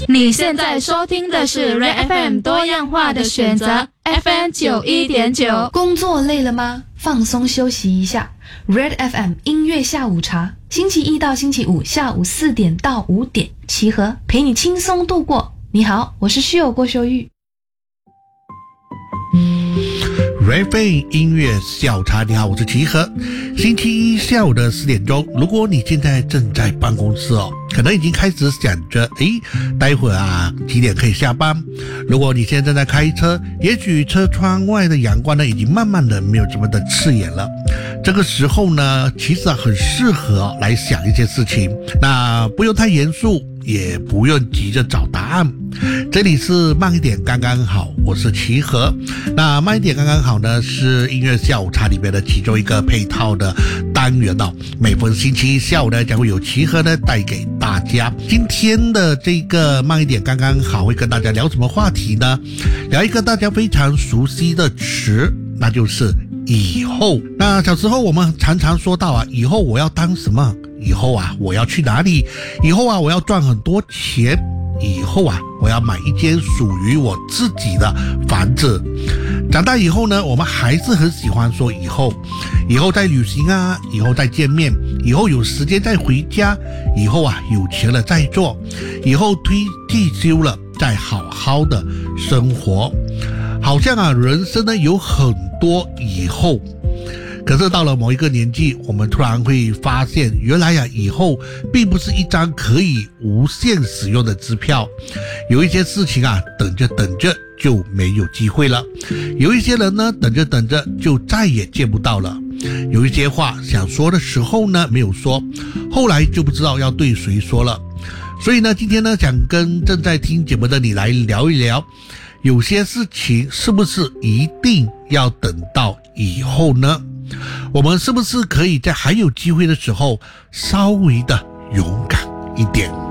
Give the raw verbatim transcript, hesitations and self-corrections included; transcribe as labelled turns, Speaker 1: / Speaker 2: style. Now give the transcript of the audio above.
Speaker 1: 你现在收听的是 Red F M 多样化的选择 F M 九一点九。
Speaker 2: 工作累了吗？放松休息一下。Red F M 音乐下午茶，星期一到星期五下午四点到五点，齐和陪你轻松度过。你好，我是室友郭秀玉。
Speaker 3: Red F M 音乐下午茶，你好，我是齐和。星期一下午的四点钟，如果你现在正在办公室哦，可能已经开始想着，诶，待会儿啊几点可以下班？如果你现在正在开车，也许车窗外的阳光呢，已经慢慢的没有这么的刺眼了。这个时候呢，其实啊很适合来想一些事情，那不用太严肃，也不用急着找答案。这里是慢一点刚刚好，我是齐和。那慢一点刚刚好呢，是音乐下午茶里面的其中一个配套的单元哦。每逢星期一下午呢，将会有齐和呢带给大家。今天的这个慢一点刚刚好，会跟大家聊什么话题呢？聊一个大家非常熟悉的词，那就是以后。那小时候我们常常说到啊，以后我要当什么？以后啊我要去哪里？以后啊我要赚很多钱？以后啊我要买一间属于我自己的房子。长大以后呢，我们还是很喜欢说以后，以后再旅行啊，以后再见面，以后有时间再回家，以后啊有钱了再做，以后退退休了再好好的生活。好像啊人生呢有很多以后，可是到了某一个年纪，我们突然会发现，原来啊以后并不是一张可以无限使用的支票。有一些事情啊等着等着就没有机会了，有一些人呢等着等着就再也见不到了，有一些话想说的时候呢没有说，后来就不知道要对谁说了。所以呢今天呢想跟正在听节目的你来聊一聊，有些事情是不是一定要等到以后呢？我们是不是可以在还有机会的时候稍微的勇敢一点？